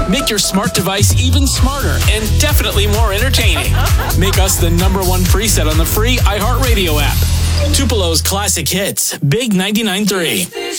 Make your smart device even smarter and definitely more entertaining. Make us the #1 preset on the free iHeartRadio app. Tupelo's classic hits, Big 99.3.